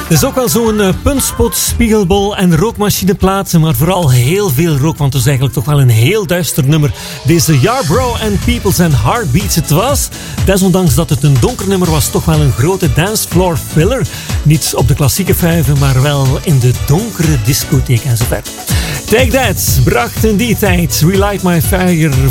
Het is ook wel zo'n puntspot, spiegelbol en rookmachineplaat, maar vooral heel veel rook, want het is eigenlijk toch wel een heel duister nummer. Deze Yarbrough and Peoples and Heartbeats. Het was, desondanks dat het een donker nummer was, toch wel een grote dancefloor filler. Niet op de klassieke vuiven, maar wel in de donkere discotheek en zo verder. Take That bracht in die tijd Relight My Fire